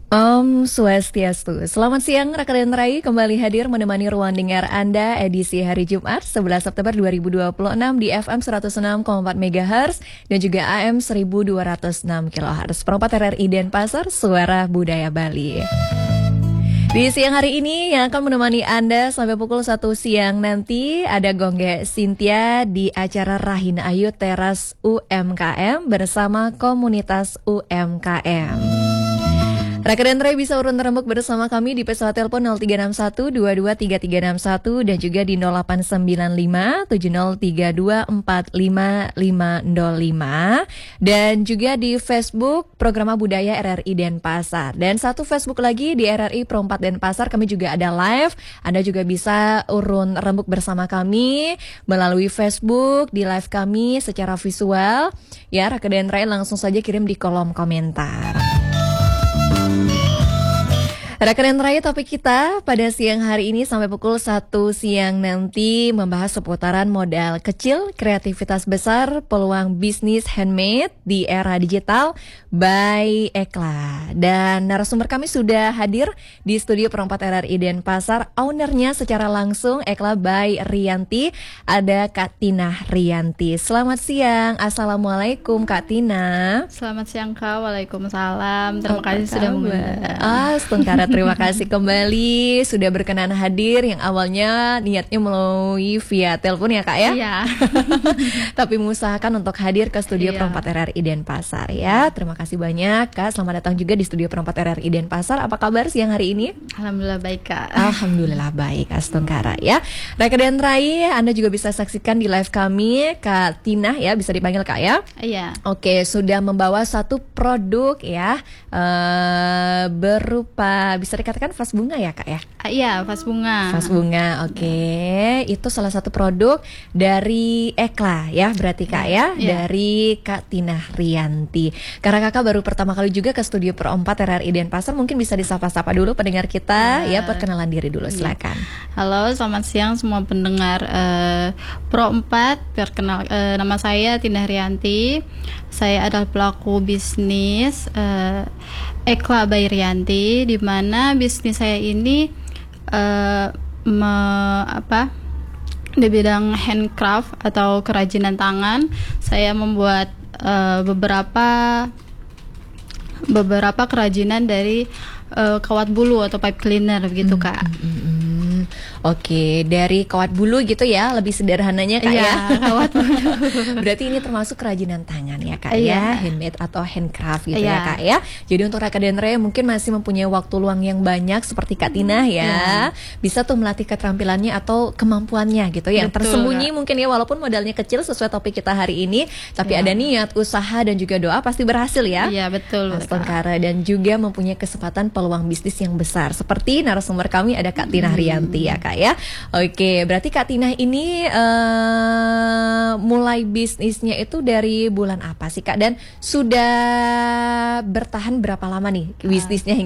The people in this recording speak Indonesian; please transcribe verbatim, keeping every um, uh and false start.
Om Swastiastu. Selamat siang rekan Rai, kembali hadir menemani ruang dengar Anda edisi hari Jumat sebelas September dua ribu dua puluh enam di F M seratus enam koma empat megahertz dan juga A M seribu dua ratus enam kilohertz. Perempat R R I Denpasar, Suara Budaya Bali. Di siang hari ini yang akan menemani Anda sampai pukul satu siang nanti ada Gongge Cynthia di acara Rahina Ayu Teras U M K M bersama komunitas U M K M. Raka dan Ray bisa urun rembuk bersama kami di pesawat telepon nol tiga enam satu dua dua tiga tiga enam satu dan juga di nol delapan sembilan lima tujuh nol tiga dua empat lima lima nol lima dan juga di Facebook Programa Budaya R R I Denpasar. Dan satu Facebook lagi di R R I Pro empat Denpasar, kami juga ada live. Anda juga bisa urun rembuk bersama kami melalui Facebook di live kami secara visual. Ya, Raka dan Ray langsung saja kirim di kolom komentar. Rekan Raya, topik kita pada siang hari ini sampai pukul satu siang nanti membahas seputaran modal kecil, kreativitas besar, peluang bisnis handmade di era digital by Ekla. Dan narasumber kami sudah hadir di studio Perempat R R I Denpasar, ownernya secara langsung Ekla by Rianti, ada Kak Tina Rianti. Selamat siang, Assalamualaikum Kak Tina. Selamat siang Kak, Waalaikumsalam. Terima Apa kasih sudah kabar? mengundang. Ah, sebentar. Terima kasih kembali sudah berkenan hadir, yang awalnya niatnya melalui via telepon ya Kak ya. Iya. Tapi mengusahakan untuk hadir ke studio Iya. Perempat R R I Denpasar ya. Terima kasih banyak Kak. Selamat datang juga di studio Perempat R R I Denpasar. Apa kabar siang hari ini? Alhamdulillah baik Kak. Alhamdulillah baik, Astungkara ya. Raka dan Rai, Anda juga bisa saksikan di live kami Kak Tina ya, bisa dipanggil Kak ya. Iya. Oke, sudah membawa satu produk ya, uh, berupa bisa dikatakan vas bunga ya Kak ya? Ah, iya, vas bunga. Vas bunga, oke. Itu salah satu produk dari Ekla ya, berarti Kak ya, Iya. dari Kak Tina Rianti. Karena Kakak baru pertama kali juga ke studio Pro empat R R I Denpasar, mungkin bisa disapa-sapa dulu pendengar kita ya, perkenalan diri dulu silakan. Halo, selamat siang semua pendengar eh, Pro empat. Perkenal, eh, nama saya Tina Rianti. Saya adalah pelaku bisnis eh, Ekla by Rianti, di mana bisnis saya ini eh, me, apa di bidang handcraft atau kerajinan tangan. Saya membuat eh, beberapa beberapa kerajinan dari eh, kawat bulu atau pipe cleaner begitu Hmm, Kak. hmm, hmm, hmm. Oke, dari kawat bulu gitu ya, lebih sederhananya Kak Iya, ya. kawat bulu. Berarti ini termasuk kerajinan tangan ya Kak Iya. ya, handmade atau handcraft gitu Iya. ya Kak ya. Jadi untuk Raka dan Ray mungkin masih mempunyai waktu luang yang banyak seperti Kak Tina ya, bisa tuh melatih keterampilannya atau kemampuannya gitu yang Betul, tersembunyi Kak. mungkin ya, walaupun modalnya kecil sesuai topik kita hari ini, tapi Iya. ada niat, usaha dan juga doa pasti berhasil ya. Iya, betul, Kak. Astungkara, dan juga mempunyai kesempatan peluang bisnis yang besar. Seperti narasumber kami ada Kak Tina Rianti ya Kak ya. Oke, berarti Kak Tina ini uh, mulai bisnisnya itu dari bulan apa sih Kak? Dan sudah bertahan berapa lama nih bisnisnya?